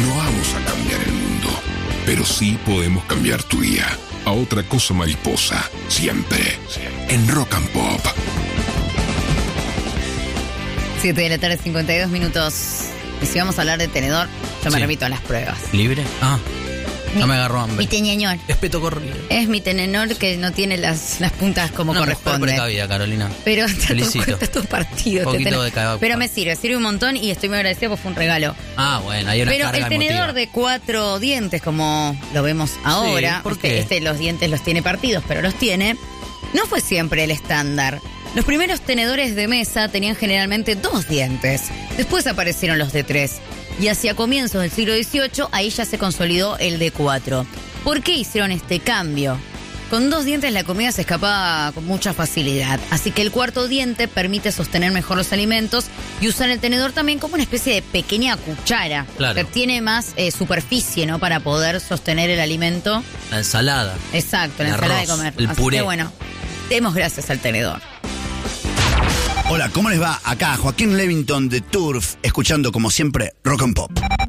No vamos a cambiar el mundo, pero sí podemos cambiar tu día a otra cosa mariposa, siempre en Rock and Pop. 7 de la tarde, 52 minutos. Y si vamos a hablar de tenedor, yo me remito a las pruebas. ¿Libre? No me agarró hambre. Mi teñañor. Espeto corrido. Es mi tenedor que no tiene las puntas como corresponde. Una precavida, Carolina. Pero felicito. está todo partido. Un poquito de cada... Pero me sirve un montón y estoy muy agradecida porque fue un regalo. Bueno, hay una pero carga el tenedor emotiva. de 4 dientes, como lo vemos ahora, Sí, ¿por qué? los dientes los tiene partidos, pero los tiene, no fue siempre el estándar. Los primeros tenedores de mesa tenían generalmente 2 dientes. Después aparecieron los de 3. Y hacia comienzos del siglo XVIII, ahí ya se consolidó el de 4. ¿Por qué hicieron este cambio? Con 2 dientes la comida se escapaba con mucha facilidad. Así que el cuarto diente permite sostener mejor los alimentos y usar el tenedor también como una especie de pequeña cuchara. Claro. Que tiene más superficie, ¿no? Para poder sostener el alimento. La ensalada. Exacto, la El ensalada arroz, de comer. el Así puré. que bueno, demos gracias al tenedor. Hola, ¿cómo les va? Acá Joaquín Levington de Turf, escuchando como siempre Rock and Pop.